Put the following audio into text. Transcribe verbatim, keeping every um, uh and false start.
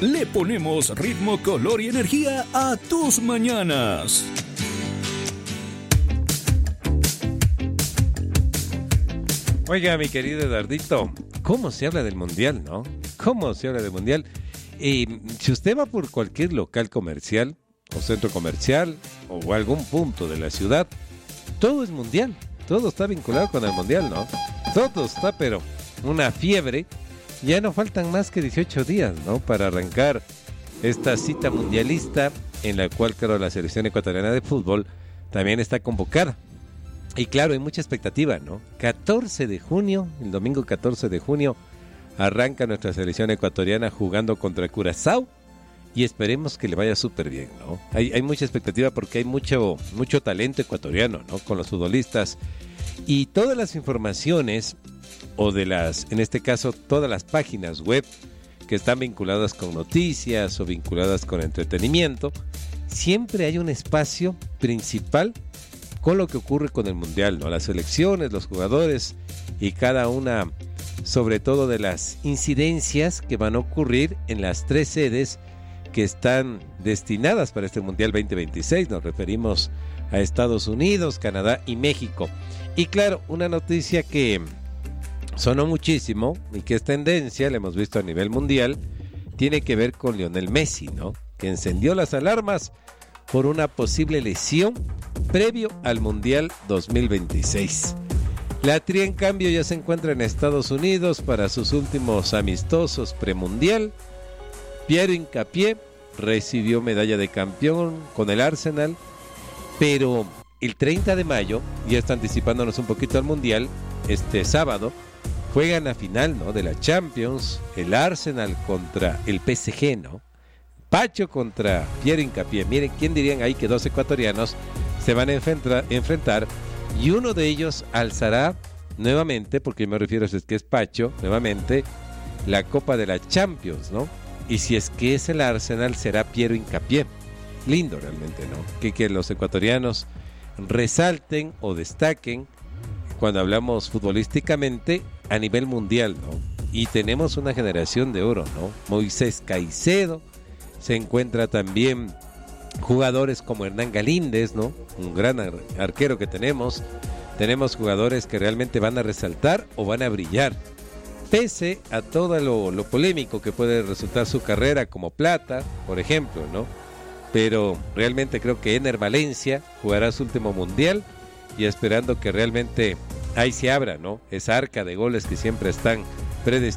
Le ponemos ritmo, color y energía a tus mañanas. Oiga, mi querido Eduardito, ¿cómo se habla del Mundial, no? ¿Cómo se habla del Mundial? Eh, si usted va por cualquier local comercial, o centro comercial, o algún punto de la ciudad, todo es Mundial. Todo está vinculado con el Mundial, ¿no? Todo está, pero una fiebre. Ya no faltan más que dieciocho días, ¿no? Para arrancar esta cita mundialista en la cual, claro, la selección ecuatoriana de fútbol también está convocada. Y claro, hay mucha expectativa, ¿no? catorce de junio, el domingo catorce de junio, arranca nuestra selección ecuatoriana jugando contra Curazao y esperemos que le vaya súper bien, ¿no? Hay, hay mucha expectativa porque hay mucho, mucho talento ecuatoriano, ¿no? Con los futbolistas y todas las informaciones o de las, en este caso, todas las páginas web que están vinculadas con noticias o vinculadas con entretenimiento, siempre hay un espacio principal con lo que ocurre con el Mundial, ¿no? Las selecciones, los jugadores y cada una, sobre todo de las incidencias que van a ocurrir en las tres sedes que están destinadas para este Mundial veinte veintiséis. Nos referimos a Estados Unidos, Canadá y México. Y claro, una noticia que sonó muchísimo y que es tendencia, la hemos visto a nivel mundial, tiene que ver con Lionel Messi, ¿no? Que encendió las alarmas por una posible lesión previo al Mundial dos mil veintiséis. La Tri, en cambio, ya se encuentra en Estados Unidos para sus últimos amistosos premundial. Piero Hincapié recibió medalla de campeón con el Arsenal, pero el treinta de mayo, ya está anticipándonos un poquito al Mundial, este sábado, juegan la final, ¿no? De la Champions, el Arsenal contra el P S G, ¿no? Pacho contra Piero Hincapié. Miren, ¿quién dirían ahí que dos ecuatorianos se van a enfrentar, enfrentar y uno de ellos alzará nuevamente, porque me refiero a si es que es Pacho, nuevamente, la Copa de la Champions, ¿no? Y si es que es el Arsenal, será Piero Hincapié. Lindo realmente, ¿no? Que, que los ecuatorianos resalten o destaquen cuando hablamos futbolísticamente a nivel mundial, ¿no? Y tenemos una generación de oro, ¿no? Moisés Caicedo, se encuentra también jugadores como Hernán Galíndez, ¿no? Un gran ar- arquero que tenemos. Tenemos jugadores que realmente van a resaltar o van a brillar, pese a todo lo, lo polémico que puede resultar su carrera, como Plata, por ejemplo, ¿no? Pero realmente creo que Ener Valencia jugará su último mundial y esperando que realmente ahí se abra, ¿no? Esa arca de goles que siempre están predestinados